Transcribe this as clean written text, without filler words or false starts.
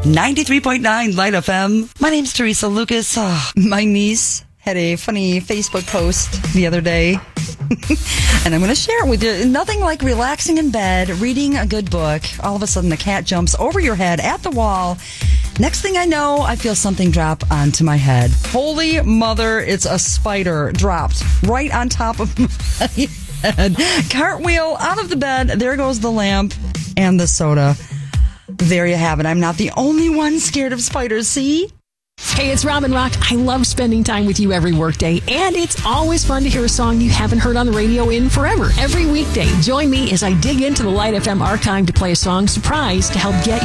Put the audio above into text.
93.9 Light FM. My name's Teresa Lucas. Oh, my niece had a funny Facebook post the other day. And I'm going to share it with you. Nothing like relaxing in bed, reading a good book. All of a sudden, the cat jumps over your head at the wall. Next thing I know, I feel something drop onto my head. Holy mother, it's a spider dropped right on top of my head. Cartwheel out of the bed. There goes the lamp and the soda. There you have it. I'm not the only one scared of spiders, see? Hey, it's Robin Rock. I love spending time with you every workday, and it's always fun to hear a song you haven't heard on the radio in forever. Every weekday, join me as I dig into the Light FM archive to play a song surprise to help get